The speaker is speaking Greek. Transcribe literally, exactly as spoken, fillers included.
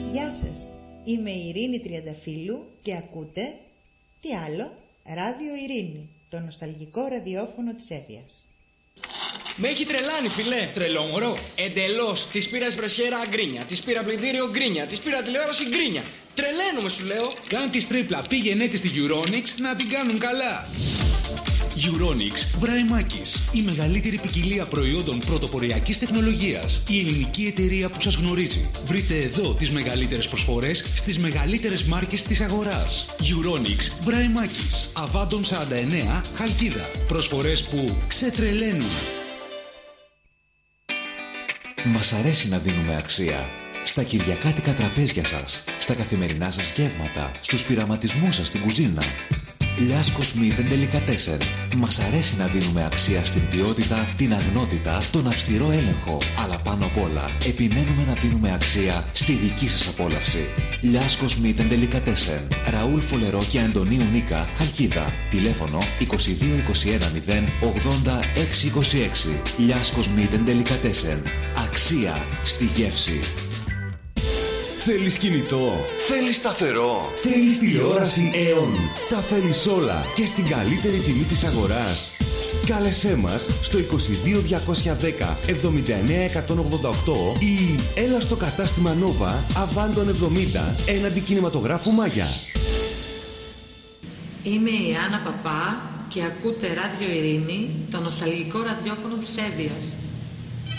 Γεια σας, είμαι η Ειρήνη Τριανταφύλλου και ακούτε, τι άλλο, Ράδιο Ειρήνη, το νοσταλγικό ραδιόφωνο της Εύβοιας. Με έχει τρελάνει, φιλέ. Τρελό μωρό. Εντελώς. Της πήρα εσπρεσιέρα γκρίνια, της πήρα πλυντήριο γκρίνια, της πήρα τηλεόραση γκρίνια. Τρελαίνομαι, σου λέω. Κάν τη τρίπλα, πήγαινε έτσι στη Euronics να την κάνουν καλά. Euronics Μπραϊμάκης. Η μεγαλύτερη ποικιλία προϊόντων πρωτοποριακής τεχνολογίας. Η ελληνική εταιρεία που σας γνωρίζει. Βρείτε εδώ τις μεγαλύτερες προσφορές στις μεγαλύτερες μάρκες της αγοράς. Euronics Μπραϊμάκης. Αβάντων σαράντα εννέα, Χαλκίδα. Προσφορές που ξετρελαίνουν. Μας αρέσει να δίνουμε αξία. Στα κυριακάτικα τραπέζια σας, στα καθημερινά σας γεύματα, στους πειραματισμούς σας στην κουζίνα. Λιάσκος Meat and Delicatessen. Μας αρέσει να δίνουμε αξία στην ποιότητα, την αγνότητα, τον αυστηρό έλεγχο. Αλλά πάνω απ' όλα, επιμένουμε να δίνουμε αξία στη δική σας απόλαυση. Λιάσκος Meat and Delicatessen. Ραούλ Φολερό και Αντωνίου Νίκα, Χαλκίδα. Τηλέφωνο είκοσι δύο είκοσι ένα μηδέν ογδόντα έξι είκοσι έξι. Λιάσκος Meat and Delicatessen. Αξία στη γεύση. Θέλεις κινητό, θέλεις σταθερό, θέλεις τηλεόραση Aeon. Τα θέλεις όλα και στην καλύτερη τιμή της αγοράς. Κάλεσέ μας στο είκοσι δύο διακόσια δέκα εβδομήντα εννέα εκατόν ογδόντα οκτώ ή έλα στο κατάστημα Nova Αβάντων εβδομήντα έναντι κινηματογράφου Μάγια. Είμαι η Άννα Παπά και ακούτε Ράδιο Ειρήνη, το νοσταλγικό ραδιόφωνο της Εύβοιας.